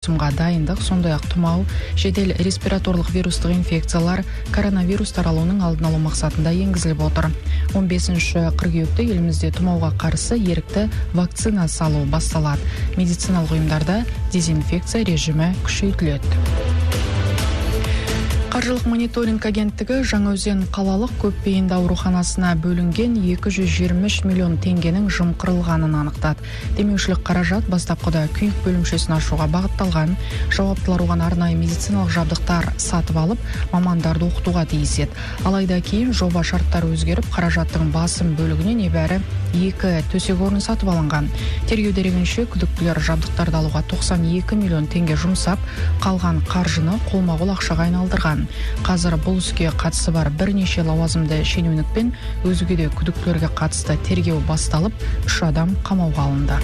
маусымға дайындық, сондай-ақ тұмау, жедел респираторлық вирустық инфекциялар, коронавирус таралуының алдын алу мақсатында енгізіліп отыр. 15 қыркүйекте елімізде тұмауға қарсы ерікті вакцина салу басталады. Медициналық ұйымдарда дезинфекция режимі күшейтіледі. Қаржылық мониторинг агенттігі Жаңаөзен қалалық көпбейінді ауруханасына бөлінген 223 миллион теңгенің жымқырылғанын анықтады. Демеушілік қаражат бастапқыда күйік бөлімшесін ашуға бағытталған. Жауаптылар оған арнайы медициналық жабдықтар сатып алып, мамандарды оқытуға тиіс еді. Алайда кейін жоба шарттары өзгеріп, қаражаттың басым бөлігіне небәрі 2 төсек орын сатып алынған. Тергеу дерегінше күдіктілер жабдықтарды алуға 92 миллион теңге жұмсап, қалған қаржыны қолма-қол ақшаға айналдырған. Қазір бұл іске қатысы бар бірнеше лауазымды шенеунік пен өзге де күдіктілерге қатысты тергеу басталып, 3 адам қамауға алынды.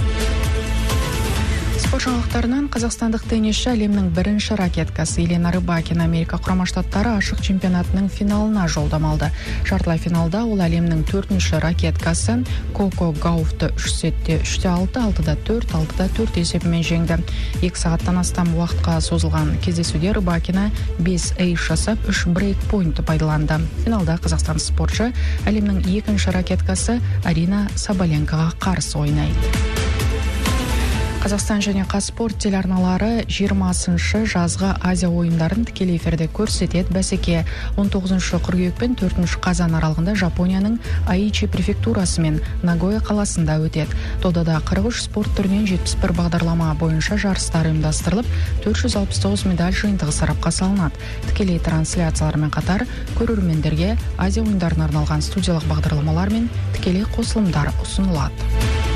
Спорт жаңалықтарынан қазақстандық теннисші әлемнің бірінші ракеткасы Елена Рыбакина Америка құрама штаттары ашық чемпионатының финалына жолдама алды. Жартылай финалда ол әлемнің 4-ші ракеткасы Коко Гауфты 3 сетте 3-6, 6-4, 6-4 есебімен жеңді. 2 сағаттан астам уақытқа созылған кездесуде Рыбакина 5 эйс жасап 3 брейк-пойнтты пайдаланды. Финалда қазақстан спортшы әлемнің 2-ші ракеткасы Арина Сабаленкаға қарсы ойнайды. Қазақстан және Қазспорт телеарналары 20-шы жазғы Азия ойындарын тікелей эфирде көрсетеді. Бәсеке 19 қыркүйек пен 4 қазан аралығында Жапонияның Аичи префектурасы мен Нагоя қаласында өтеді. Додада 43 спорт түрінен 71 бағдарлама бойынша жарыстар ұйымдастырылып, 469 медаль жиынтығы сарапқа салынады. Тікелей трансляциялармен қатар көрермендерге Азия ойындарына арналған студиялық бағдарламалар мен тікелей қосылымдар ұсынылады.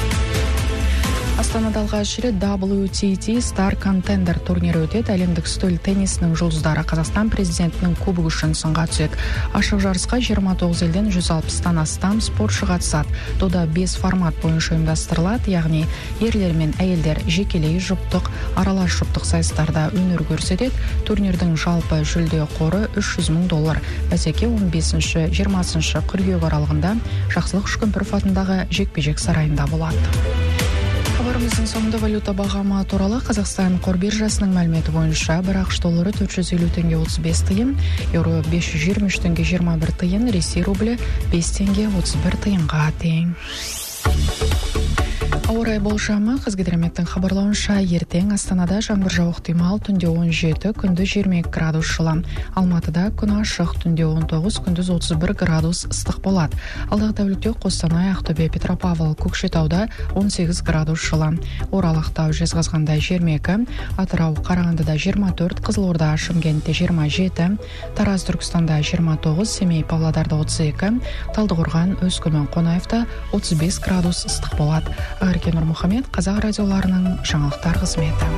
Астанада алғаш рет WTT Star Contender турнирі өтеді. Әлемдік үстел теннисінің жұлдыздары Қазақстан президентінің кубогы үшін сынға түседі. Ашық жарысқа 29 елден 160-тан астам спортшы қатысады. Дода 5 формат бойынша ұйымдастырылады, яғни ерлер мен әйелдер жекелей жұптық, аралас жұптық сайыстарда өнер көрсетеді. Турнирдің жалпы жүлде қоры $300,000. Бәсеке 15-20 қыркүйек аралығында Жақсылық Үшкемпіров атындағы жекпе-жек сарайында болады. Хабарымыздың соңында валюта бағамы туралы Қазақстан қор биржасының мәліметі бойынша бір ақш доллары 450 теңге 35 тиын, еуро 523 теңге 21 тиын, Ресей рублі 5 теңге 31 тиынға тең. Ауа райы болжамы Қазгидрометтің хабарлауынша ертең Астанада жаңбыр жауып ықтимал, түнде 17, күндіз 22 градус жылы. Алматыда күн ашық, түнде 19, күндіз 31 градус ыстық болады. Алдағы тәулікте Қостанай, Ақтөбе, Петропавл, Көкшетауда 18 градус жылы. Орал, Ақтау, Жезқазғанда 22, Атырау, Қарағандыда 24, Қызылорда, Шымкентте 27, Тараз, Түркістанда 29, Семей, Павлодарда 32, Талдықорған, Өскемен, Қонаевта 35 градус ыстық болады. Нұрмұхамед, Қазақ радиоларының жаңалықтар қызметі.